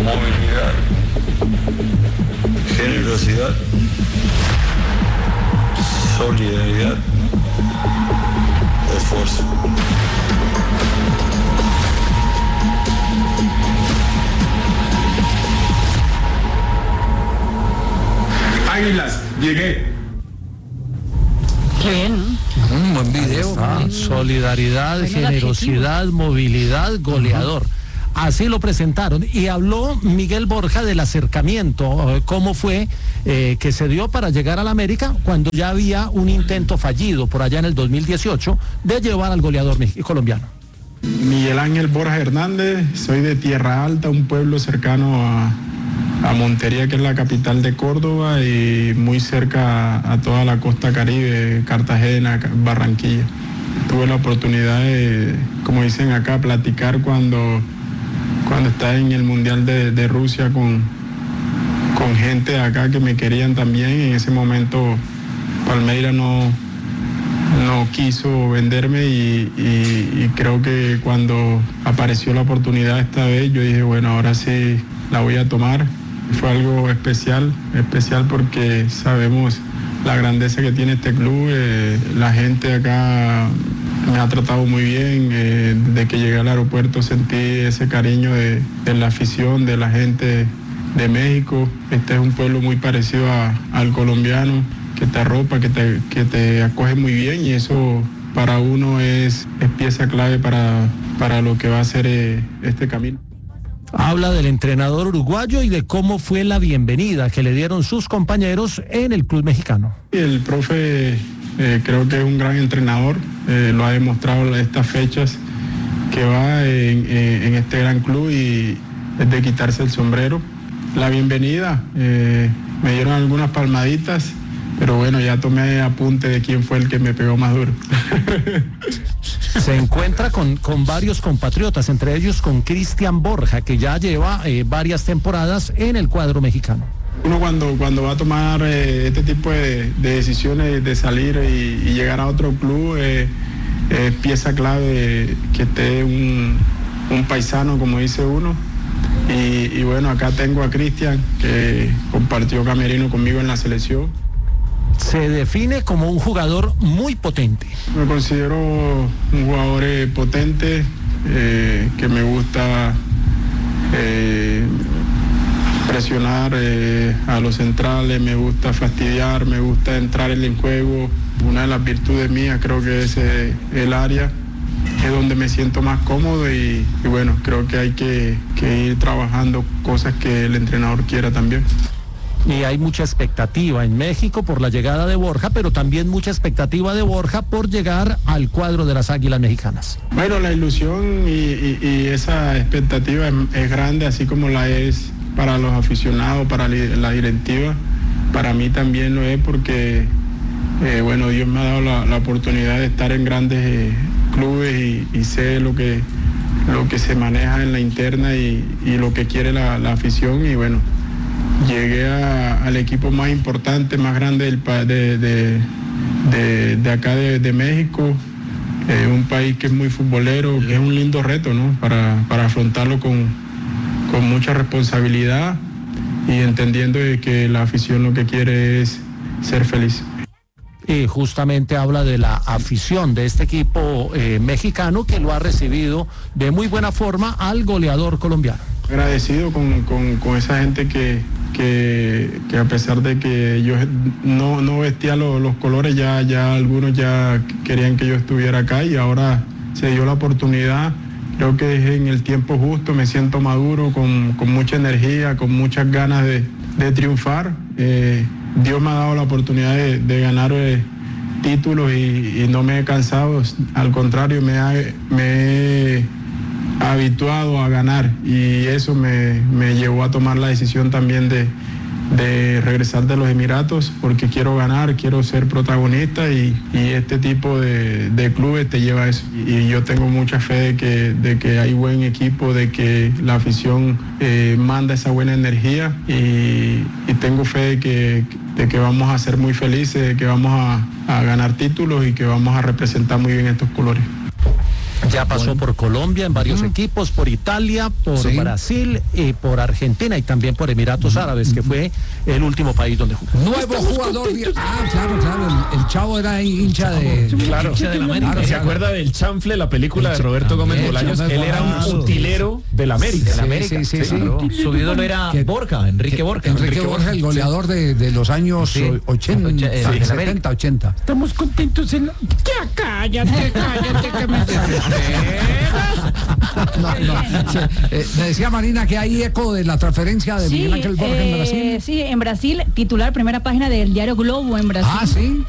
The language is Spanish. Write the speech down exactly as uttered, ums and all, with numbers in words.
movilidad, generosidad, solidaridad, esfuerzo. Águilas, llegué. Qué bien, ¿no? Un buen video. Ah, solidaridad, Buenos generosidad, adjetivos. movilidad, goleador. Así lo presentaron. Y habló Miguel Borja del acercamiento, eh, cómo fue eh, que se dio para llegar a la América cuando ya había un intento fallido por allá en el dos mil dieciocho de llevar al goleador mexi- colombiano. Miguel Ángel Borja Hernández, soy de Tierra Alta, un pueblo cercano a, a Montería, que es la capital de Córdoba, y muy cerca a, a toda la costa caribe, Cartagena, Barranquilla. Tuve la oportunidad de, como dicen acá, platicar cuando, cuando estaba en el Mundial de, de Rusia con, con gente de acá que me querían también. En ese momento Palmeiras no, no quiso venderme y, y, y creo que cuando apareció la oportunidad esta vez, yo dije, bueno, ahora sí la voy a tomar. Fue algo especial, especial porque sabemos la grandeza que tiene este club. Eh, la gente acá me ha tratado muy bien. Eh, desde que llegué al aeropuerto sentí ese cariño de, de la afición, de la gente de México. Este es un pueblo muy parecido a, al colombiano, que te arropa, que te, que te acoge muy bien, y eso para uno es, es pieza clave para, para lo que va a ser eh, este camino. Habla del entrenador uruguayo y de cómo fue la bienvenida que le dieron sus compañeros en el club mexicano. El profe eh, creo que es un gran entrenador, eh, lo ha demostrado en estas fechas que va en, en, en este gran club, y es de quitarse el sombrero. La bienvenida, eh, me dieron algunas palmaditas, pero bueno, ya tomé apunte de quién fue el que me pegó más duro. Se encuentra con, con varios compatriotas, entre ellos con Cristian Borja, que ya lleva eh, varias temporadas en el cuadro mexicano. Uno cuando, cuando va a tomar eh, este tipo de, de decisiones de salir y, y llegar a otro club, eh, es pieza clave que esté un, un paisano, como dice uno. Y, y bueno, acá tengo a Cristian, que compartió camerino conmigo en la selección. Se define como un jugador muy potente. Me considero un jugador eh, potente, eh, que me gusta eh, presionar eh, a los centrales, me gusta fastidiar, me gusta entrar en el juego. Una de las virtudes mías creo que es eh, el área, es donde me siento más cómodo, y, y bueno, creo que hay que, que ir trabajando cosas que el entrenador quiera también. Y hay mucha expectativa en México por la llegada de Borja, pero también mucha expectativa de Borja por llegar al cuadro de las Águilas Mexicanas. Bueno, la ilusión y, y, y esa expectativa es, es grande, así como la es para los aficionados, para la directiva. Para mí también lo es porque, eh, bueno, Dios me ha dado la, la oportunidad de estar en grandes eh, clubes y, y sé lo que, lo que se maneja en la interna y, y lo que quiere la, la afición, y bueno, llegué a, al equipo más importante, más grande del, de, de, de, de acá de, de México, eh, un país que es muy futbolero, que es un lindo reto, ¿no? Para, para afrontarlo con, con mucha responsabilidad y entendiendo de que la afición lo que quiere es ser feliz. Y justamente habla de la afición de este equipo eh, mexicano, que lo ha recibido de muy buena forma al goleador colombiano. Agradecido con, con, con esa gente que, que, que a pesar de que yo no, no vestía los, los colores, ya, ya algunos ya querían que yo estuviera acá, y ahora se dio la oportunidad. Creo que es en el tiempo justo, me siento maduro, con, con mucha energía, con muchas ganas de, de triunfar. Eh, Dios me ha dado la oportunidad de, de ganar eh, títulos y, y no me he cansado, al contrario, me, ha, me he habituado a ganar, y eso me, me llevó a tomar la decisión también de, de regresar de los Emiratos, porque quiero ganar, quiero ser protagonista, y, y este tipo de, de clubes te lleva a eso. Y yo tengo mucha fe de que, de que hay buen equipo, de que la afición eh, manda esa buena energía, y, y tengo fe de que, de que vamos a ser muy felices, de que vamos a, a ganar títulos y que vamos a representar muy bien estos colores. Ya pasó Bueno. por Colombia en varios Ujú. equipos, por Italia, por Sí. Brasil, y por Argentina y también por Emiratos Árabes, que fue el último país donde jugó. Nuevo jugador. de- Ah, claro, claro. El, el Chavo era hincha de. Claro, hincha de la América. Claro, ¿se Claro. acuerda del Chanfle, la película de Roberto Gómez También, Bolaños? Chanfle Él era un Bolaños. utilero del América. Sí, del América. sí, sí, sí. claro. Su ídolo era Que- Borja, Enrique que- Borja. Enrique Borja, el goleador de, de los años Sí. ochenta, Oche- eh, del setenta, América. ochenta. Estamos contentos en... Ya cállate, cállate, que me... No, no. Sí, eh, me decía Marina que hay eco de la transferencia de Sí, Miguel Ángel Borja en eh, Brasil. sí, en Brasil, titular primera página del diario Globo en Brasil. Ah, sí.